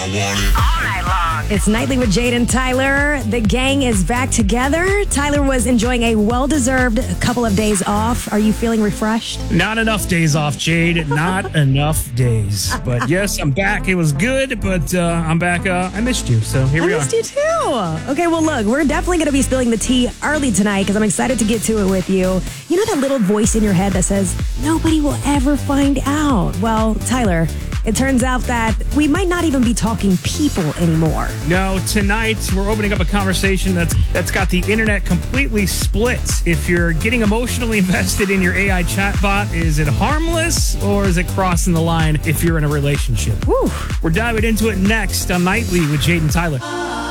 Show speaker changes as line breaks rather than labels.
It's Nightly with Jade and Tyler. The gang is back together. Tyler was enjoying a well-deserved couple of days off. Are you feeling refreshed?
Not enough days off, Jade. Not enough days. But yes, I'm back. It was good, but I'm back. I missed you, so here we are.
I missed you too. Okay, well, look, we're definitely going to be spilling the tea early tonight because I'm excited to get to it with you. You know that little voice in your head that says, nobody will ever find out? Well, Tyler, it turns out that we might not even be talking people anymore.
No, tonight we're opening up a conversation that's got the internet completely split. If you're getting emotionally invested in your AI chatbot, is it harmless or is it crossing the line if you're in a relationship?
Woo.
We're diving into it next on Nightly with Jade and Tyler.